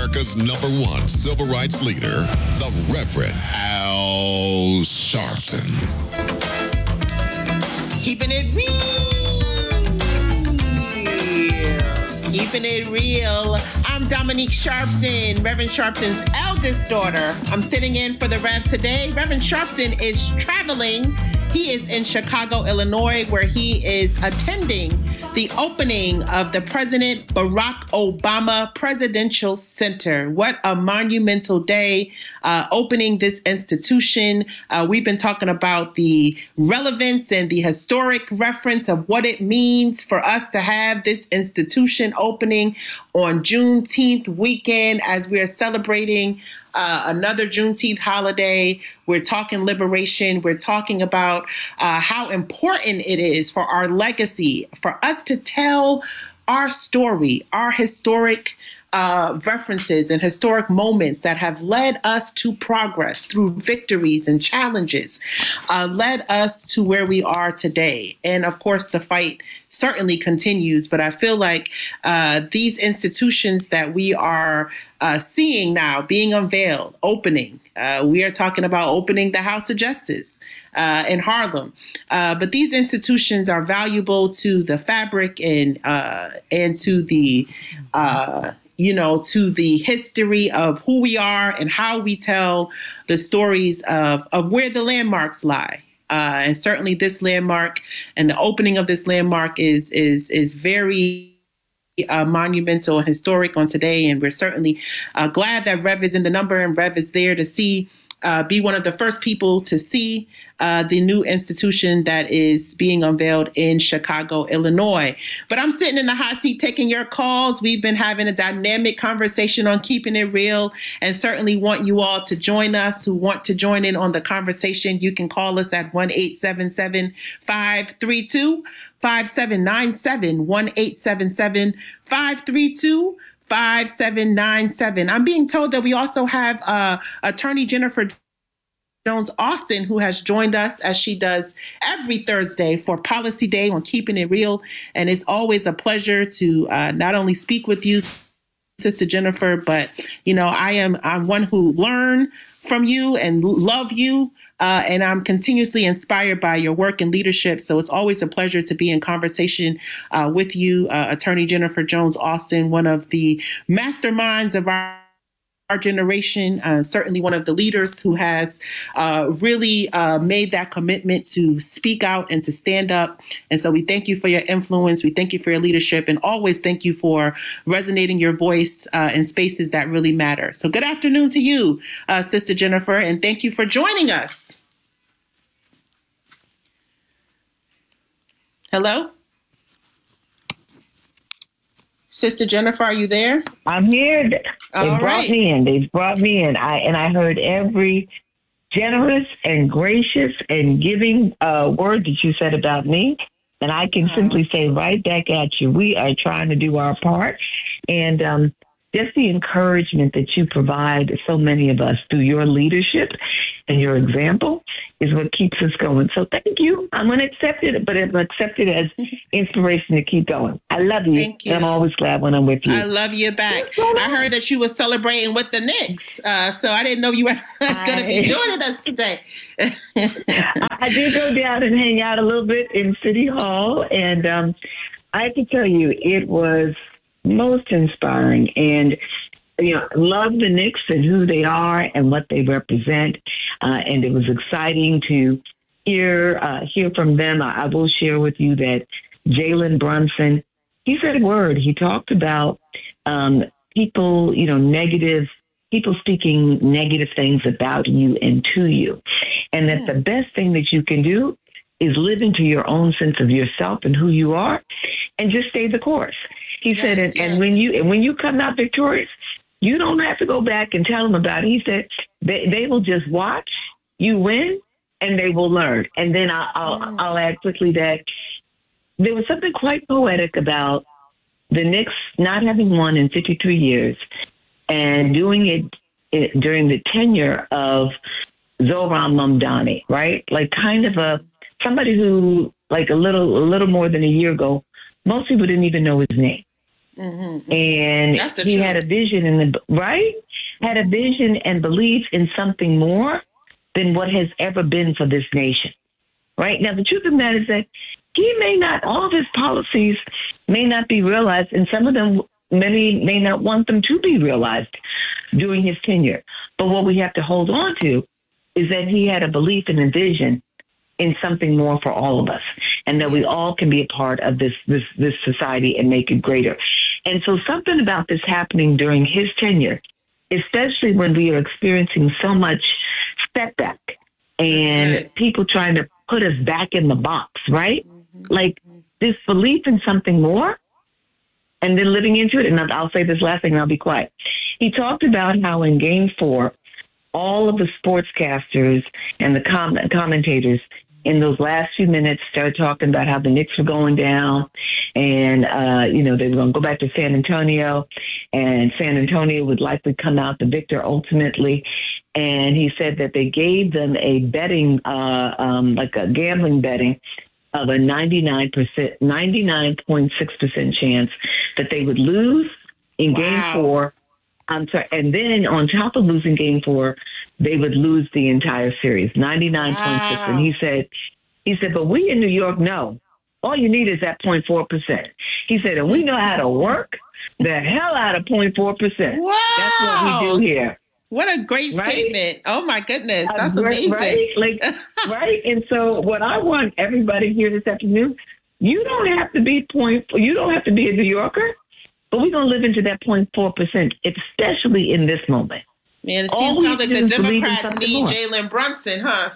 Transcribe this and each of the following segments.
America's #1 civil rights leader, the Reverend Al Sharpton. Keeping it real. Keeping it real. I'm Dominique Sharpton, Reverend Sharpton's eldest daughter. I'm sitting in for the Rev today. Reverend Sharpton is traveling. He is in Chicago, Illinois, where he is attending the opening of the President Barack Obama Presidential Center. What a monumental day opening this institution. We've been talking about the relevance and the historic reference of what it means for us to have this institution opening on Juneteenth weekend as we are celebrating another Juneteenth holiday. We're talking liberation. We're talking about how important it is for our legacy, for us to tell our story, our historic references and historic moments that have led us to progress through victories and challenges, led us to where we are today. And of course, the fight certainly continues, but I feel like these institutions that we are seeing now being unveiled, opening, we are talking about opening the House of Justice in Harlem. But these institutions are valuable to the fabric and to the to the history of who we are and how we tell the stories of where the landmarks lie. And certainly this landmark and the opening of this landmark is very monumental and historic on today. And we're certainly glad that Rev is in the number and Rev is there to see, be one of the first people to see the new institution that is being unveiled in Chicago, Illinois. But I'm sitting in the hot seat taking your calls. We've been having a dynamic conversation on Keeping It Real and certainly want you all to join us who want to join in on the conversation. You can call us at 1-877-532-5797, 1-877-532-5797. I'm being told that we also have Attorney Jennifer Jones Austin, who has joined us as she does every Thursday for Policy Day on Keeping It Real. And it's always a pleasure to not only speak with you, Sister Jennifer, but, I'm one who learn from you and love you. And I'm continuously inspired by your work and leadership. So it's always a pleasure to be in conversation with you, Attorney Jennifer Jones Austin, one of the masterminds of our generation, certainly one of the leaders who has really made that commitment to speak out and to stand up. And so we thank you for your influence. We thank you for your leadership and always thank you for resonating your voice in spaces that really matter. So good afternoon to you, Sister Jennifer, and thank you for joining us. Hello? Sister Jennifer, are you there? I'm here. They brought me in. I heard every generous and gracious and giving word that you said about me. And I can simply say right back at you, we are trying to do our part. And just the encouragement that you provide so many of us through your leadership and your example is what keeps us going. So thank you. I'm going to accept it, but I'm accept it as inspiration to keep going. I love you. Thank you. I'm always glad when I'm with you. I love you back. I heard that you were celebrating with the Knicks, so I didn't know you were going to be joining us today. I did go down and hang out a little bit in City Hall, and I have to tell you, it was most inspiring. And love the Knicks and who they are and what they represent. And it was exciting to hear from them. I will share with you that Jalen Brunson, he said a word. He talked about people, people speaking negative things about you and to you. And that the best thing that you can do is live into your own sense of yourself and who you are and just stay the course. He said, and when you come out victorious, you don't have to go back and tell them about it. He said they will just watch you win and they will learn. And then I'll add quickly that there was something quite poetic about the Knicks not having won in 53 years and doing it during the tenure of Zoran Mamdani, right? Like kind of somebody who like a little more than a year ago, most people didn't even know his name. And he had a vision had a vision and belief in something more than what has ever been for this nation. Right now, the truth of the matter is that all of his policies may not be realized, and some of them, many may not want them to be realized during his tenure. But what we have to hold on to is that he had a belief and a vision in something more for all of us, and that we all can be a part of this society and make it greater. And so something about this happening during his tenure, especially when we are experiencing so much setback and people trying to put us back in the box, right? Like this belief in something more, and then living into it. And I'll say this last thing and I'll be quiet. He talked about how in Game 4, all of the sportscasters and the commentators in those last few minutes started talking about how the Knicks were going down, and they were going to go back to San Antonio, and San Antonio would likely come out the victor ultimately. And he said that they gave them a betting, like a gambling betting, of a 99.6% chance that they would lose in Game 4. I'm sorry. And then on top of losing Game 4, they would lose the entire series, 99.6. And he said, but we in New York know all you need is that 0.4%. He said, and we know how to work the hell out of 0.4%. Wow. That's what we do here. What a great statement. Oh my goodness. That's amazing. Right? Right. And so what I want everybody here this afternoon, you don't have to be a New Yorker, but we're going to live into that 0.4%, especially in this moment. Man, it sounds like the Democrats need Jalen Brunson, huh?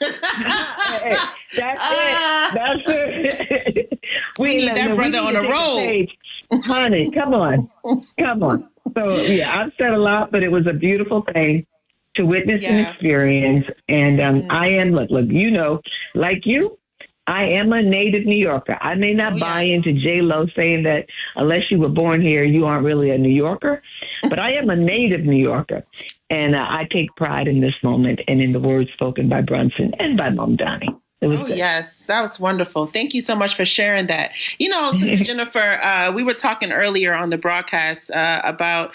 That's it. We need that brother on the road. Honey, come on. So, I've said a lot, but it was a beautiful thing to witness and experience. And I am, look, like you, I am a native New Yorker. I may not buy into J-Lo saying that unless you were born here, you aren't really a New Yorker, but I am a native New Yorker. And I take pride in this moment and in the words spoken by Brunson and by Mamdani. Yes, that was wonderful. Thank you so much for sharing that. Sister Jennifer, we were talking earlier on the broadcast about,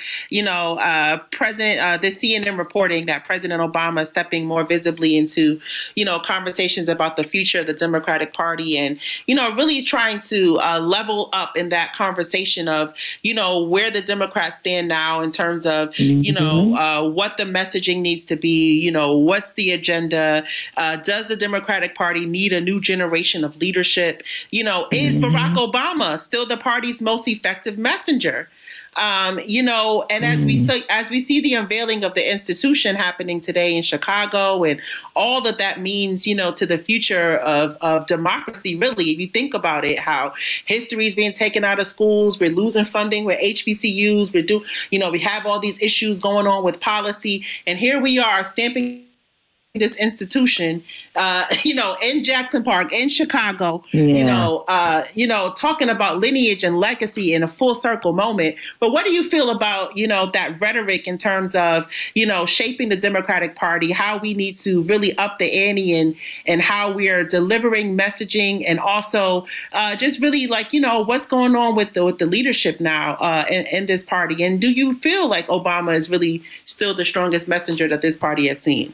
the CNN reporting that President Obama is stepping more visibly into, conversations about the future of the Democratic Party and, really trying to level up in that conversation of, where the Democrats stand now in terms of, what the messaging needs to be, what's the agenda, does the Democratic Party need a new generation of leadership? Is Barack Obama still the party's most effective messenger? And as we see the unveiling of the institution happening today in Chicago and all that means, to the future of democracy, really, if you think about it, how history is being taken out of schools, we're losing funding with HBCUs, we have all these issues going on with policy, and here we are stamping this institution, in Jackson Park, in Chicago, talking about lineage and legacy in a full circle moment. But what do you feel about, that rhetoric in terms of, shaping the Democratic Party, how we need to really up the ante and how we are delivering messaging and also just really what's going on with the leadership now in this party? And do you feel like Obama is really still the strongest messenger that this party has seen?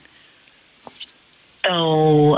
So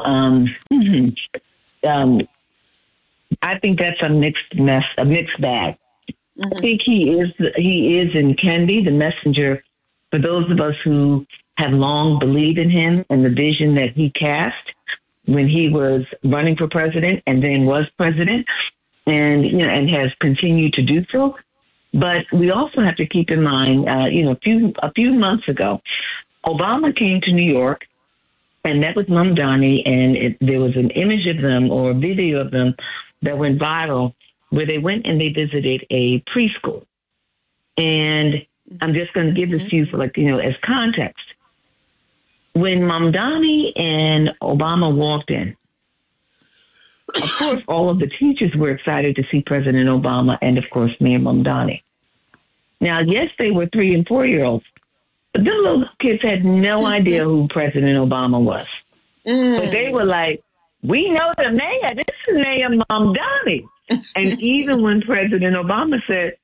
I think that's a mixed bag. I think he is and can be the messenger for those of us who have long believed in him and the vision that he cast when he was running for president and then was president, and has continued to do so. But we also have to keep in mind, a few months ago, Obama came to New York and met with Mamdani, and there was an image of them or a video of them that went viral where they went and they visited a preschool. And I'm just going to give this to you for as context. When Mamdani and Obama walked in, of course, all of the teachers were excited to see President Obama and, of course, me and Mamdani. Now, yes, they were 3 and 4-year-olds, but them little kids had no idea who President Obama was. But they were like, we know the mayor. This is Mayor Mamdani. And even when President Obama said,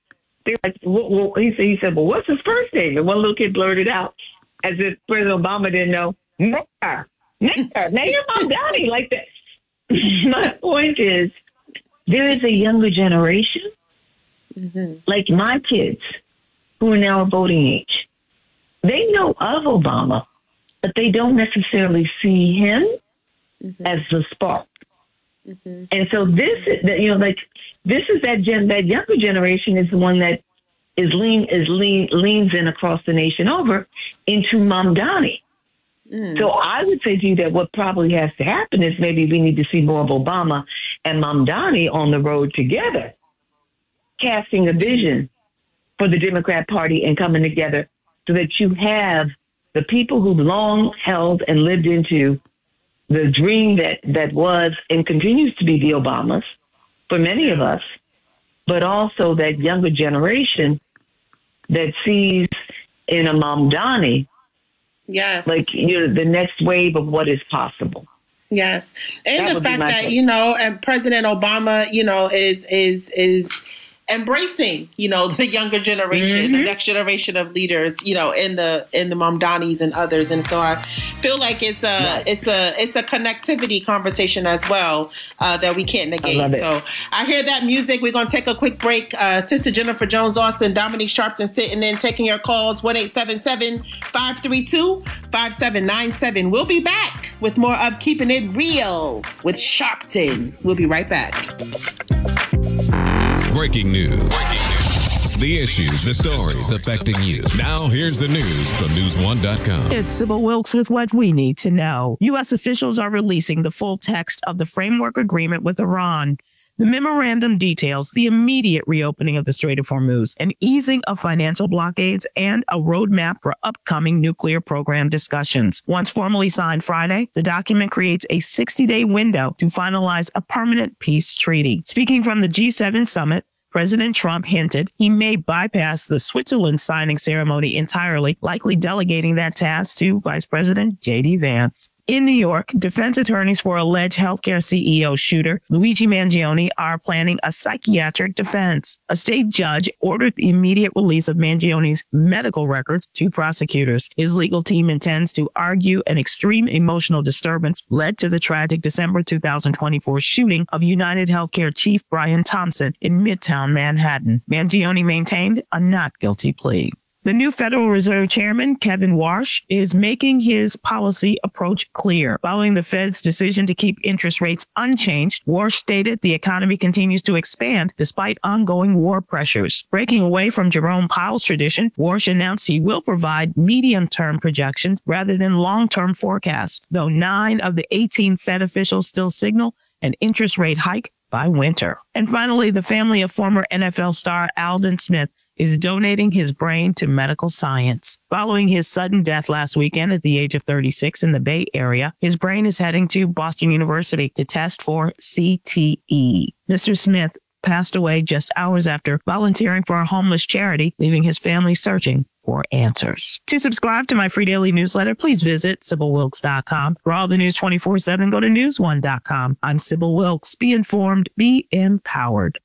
They're like, well, he said, well, what's his first name? And one little kid blurted out, as if President Obama didn't know, Mayor, Mayor Mamdani, like that. My point is, there is a younger generation, like my kids, who are now voting age. They know of Obama, but they don't necessarily see him as the spark. And so this is, this is that younger generation is the one that leans in across the nation over into Mamdani. So I would say to you that what probably has to happen is maybe we need to see more of Obama and Mamdani on the road together, casting a vision for the Democrat Party and coming together so that you have the people who've long held and lived into the dream that was and continues to be the Obamas for many of us, but also that younger generation that sees in a Mamdani, yes, like the next wave of what is possible. Yes, and the fact that and President Obama, is embracing, the younger generation, the next generation of leaders, in the Mamdanis and others, and so I feel like it's a connectivity conversation as well that we can't negate. So I hear that music. We're gonna take a quick break. Sister Jennifer Jones Austin, Dominique Sharpton sitting in, taking your calls. 1-877-532-5797. We'll be back with more of Keeping It Real with Sharpton. We'll be right back. Breaking news. The issues, the stories affecting you. Now, here's the news from News1.com. It's Sybil Wilkes with what we need to know. U.S. officials are releasing the full text of the framework agreement with Iran. The memorandum details the immediate reopening of the Strait of Hormuz, an easing of financial blockades, and a roadmap for upcoming nuclear program discussions. Once formally signed Friday, the document creates a 60-day window to finalize a permanent peace treaty. Speaking from the G7 summit, President Trump hinted he may bypass the Switzerland signing ceremony entirely, likely delegating that task to Vice President J.D. Vance. In New York, defense attorneys for alleged healthcare CEO shooter Luigi Mangione are planning a psychiatric defense. A state judge ordered the immediate release of Mangione's medical records to prosecutors. His legal team intends to argue an extreme emotional disturbance led to the tragic December 2024 shooting of United Healthcare chief Brian Thompson in Midtown Manhattan. Mangione maintained a not guilty plea. The new Federal Reserve Chairman, Kevin Warsh, is making his policy approach clear. Following the Fed's decision to keep interest rates unchanged, Warsh stated the economy continues to expand despite ongoing war pressures. Breaking away from Jerome Powell's tradition, Warsh announced he will provide medium-term projections rather than long-term forecasts, though 9 of the 18 Fed officials still signal an interest rate hike by winter. And finally, the family of former NFL star Aldon Smith is donating his brain to medical science. Following his sudden death last weekend at the age of 36 in the Bay Area, his brain is heading to Boston University to test for CTE. Mr. Smith passed away just hours after volunteering for a homeless charity, leaving his family searching for answers. To subscribe to my free daily newsletter, please visit SybilWilkes.com. For all the news 24/7, go to News1.com. I'm Sybil Wilkes. Be informed, be empowered.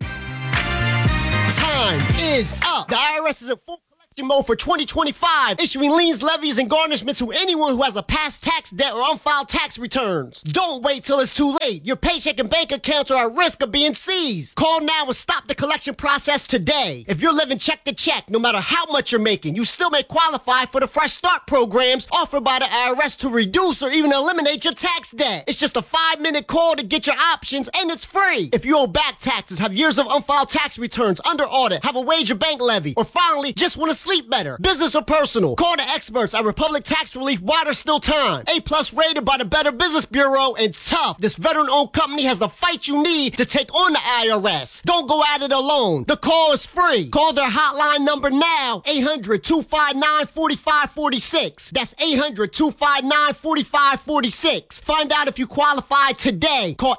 Time is up. The IRS is in full collection mode for 2025, issuing liens, levies, and garnishments to anyone who has a past tax debt or unfiled tax returns. Don't wait till it's too late. Your paycheck and bank accounts are at risk of being seized. Call now and stop the collection process today. If you're living check to check, no matter how much you're making, you still may qualify for the Fresh Start programs offered by the IRS to reduce or even eliminate your tax debt. It's just a 5-minute call to get your options, and it's free. If you owe back taxes, have years of unfiled tax returns, under audit, have a wage or bank levy, or finally just want to sleep better, business or personal, call the experts at Republic Tax Relief while there's still time. A+ rated by the Better Business Bureau, and tough. This veteran-owned company has the fight you need to take on the IRS. Don't go at it alone. The call is free. Call their hotline number now, 800-259-4546. That's 800-259-4546. Find out if you qualify today. Call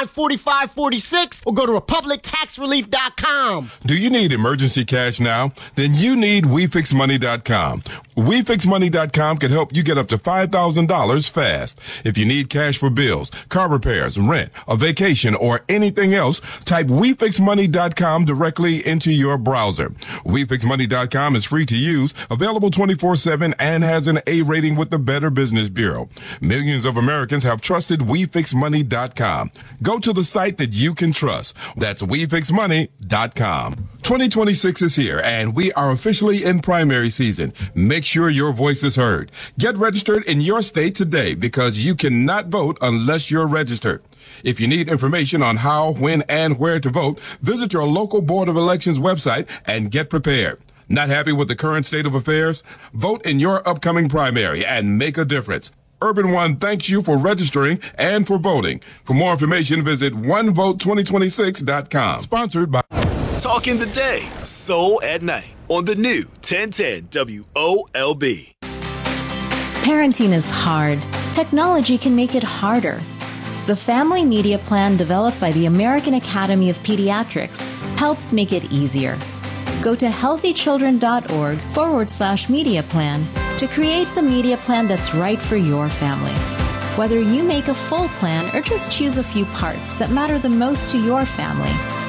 800-259-4546 or go to republictaxrelief.com. Do you need emergency cash now? then you need WeFixMoney.com. WeFixMoney.com can help you get up to $5,000 fast. If you need cash for bills, car repairs, rent, a vacation, or anything else, type WeFixMoney.com directly into your browser. WeFixMoney.com is free to use, available 24/7, and has an A rating with the Better Business Bureau. Millions of Americans have trusted WeFixMoney.com. Go to the site that you can trust. That's WeFixMoney.com. 2026 is here, and we are officially in primary season. Make sure your voice is heard. Get registered in your state today because you cannot vote unless you're registered. If you need information on how, when, and where to vote, visit your local Board of Elections website and get prepared. Not happy with the current state of affairs? Vote in your upcoming primary and make a difference. Urban One thanks you for registering and for voting. For more information, visit onevote2026.com. Sponsored by Talking the Day, Soul at Night on the new 1010 WOLB. Parenting is hard. Technology can make it harder. The Family Media Plan developed by the American Academy of Pediatrics helps make it easier. Go to healthychildren.org/media plan to create the media plan that's right for your family. Whether you make a full plan or just choose a few parts that matter the most to your family,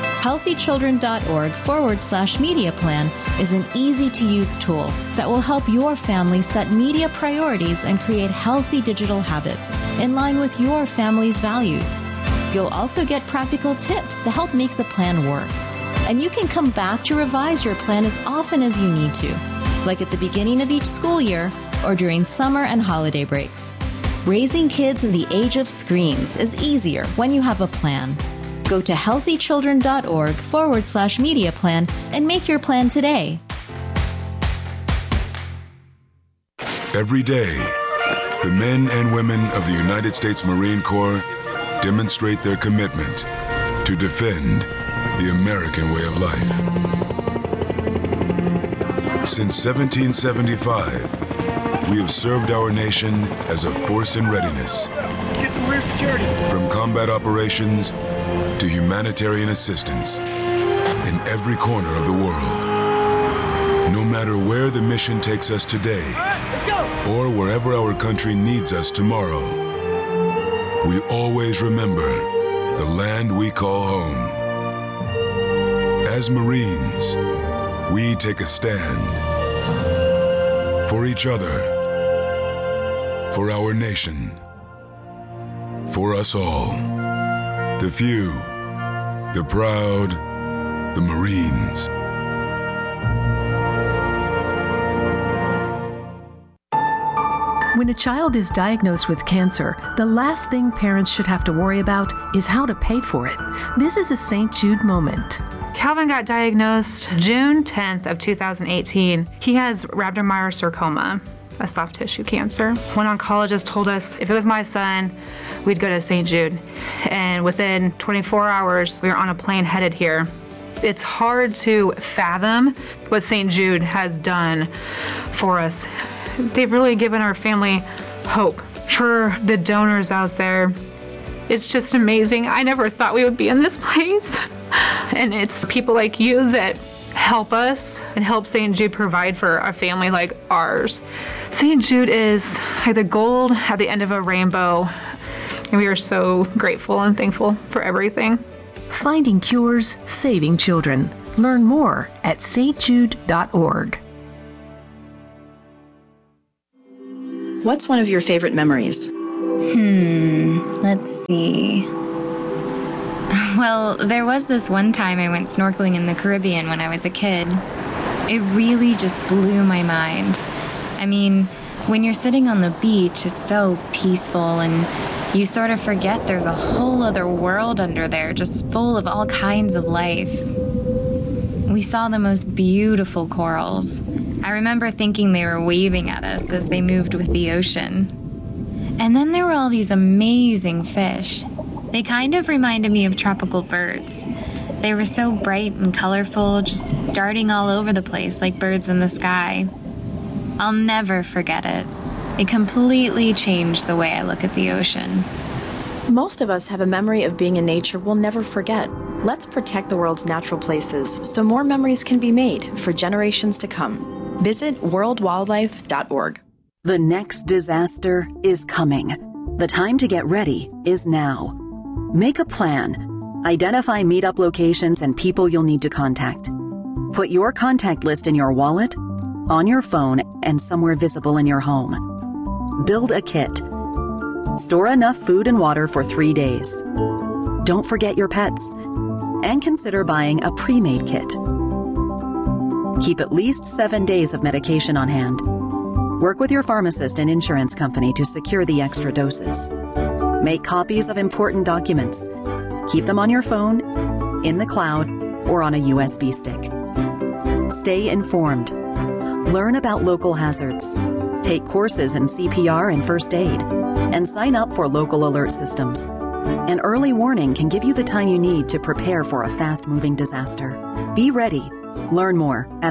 healthychildren.org/media plan is an easy-to-use tool that will help your family set media priorities and create healthy digital habits in line with your family's values. You'll also get practical tips to help make the plan work. And you can come back to revise your plan as often as you need to, like at the beginning of each school year or during summer and holiday breaks. Raising kids in the age of screens is easier when you have a plan. Go to healthychildren.org/media plan and make your plan today. Every day, the men and women of the United States Marine Corps demonstrate their commitment to defend the American way of life. Since 1775, we have served our nation as a force in readiness. Get some rear security. From combat operations to humanitarian assistance in every corner of the world. No matter where the mission takes us today, or wherever our country needs us tomorrow, we always remember the land we call home. As Marines, we take a stand for each other, for our nation, for us all. The few, the proud, the Marines. When a child is diagnosed with cancer, the last thing parents should have to worry about is how to pay for it. This is a St. Jude moment. Calvin got diagnosed June 10th of 2018. He has rhabdomyosarcoma, a soft tissue cancer. One oncologist told us if it was my son, we'd go to St. Jude. And within 24 hours, we were on a plane headed here. It's hard to fathom what St. Jude has done for us. They've really given our family hope. For the donors out there, it's just amazing. I never thought we would be in this place. And it's people like you that help us and help St. Jude provide for a family like ours. St. Jude is like the gold at the end of a rainbow, and we are so grateful and thankful for everything. Finding cures, saving children. Learn more at stjude.org. What's one of your favorite memories? Let's see. Well, there was this one time I went snorkeling in the Caribbean when I was a kid. It really just blew my mind. I mean, when you're sitting on the beach, it's so peaceful and you sort of forget there's a whole other world under there, just full of all kinds of life. We saw the most beautiful corals. I remember thinking they were waving at us as they moved with the ocean. And then there were all these amazing fish. They kind of reminded me of tropical birds. They were so bright and colorful, just darting all over the place like birds in the sky. I'll never forget it. It completely changed the way I look at the ocean. Most of us have a memory of being in nature we'll never forget. Let's protect the world's natural places so more memories can be made for generations to come. Visit worldwildlife.org. The next disaster is coming. The time to get ready is now. Make a plan. Identify meetup locations and people you'll need to contact. Put your contact list in your wallet, on your phone, and somewhere visible in your home. Build a kit. Store enough food and water for 3 days. Don't forget your pets. And consider buying a pre-made kit. Keep at least 7 days of medication on hand. Work with your pharmacist and insurance company to secure the extra doses. Make copies of important documents. Keep them on your phone, in the cloud, or on a USB stick. Stay informed. Learn about local hazards. Take courses in CPR and first aid. And sign up for local alert systems. An early warning can give you the time you need to prepare for a fast-moving disaster. Be ready. Learn more at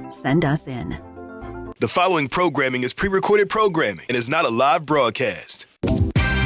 americares.org/send-us-in. The following programming is pre-recorded programming and is not a live broadcast.